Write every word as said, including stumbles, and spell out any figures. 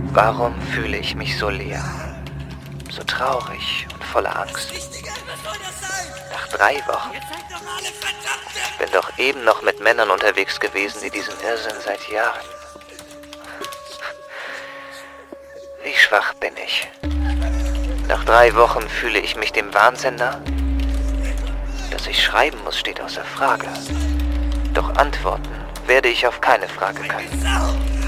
Warum fühle ich mich so leer, so traurig und voller Angst? Nach drei Wochen. Ich bin doch eben noch mit Männern unterwegs gewesen, die diesen Irrsinn seit Jahren. Wie schwach bin ich? Nach drei Wochen fühle ich mich dem Wahnsinn nah? Dass ich schreiben muss, steht außer Frage. Doch antworten werde ich auf keine Frage können.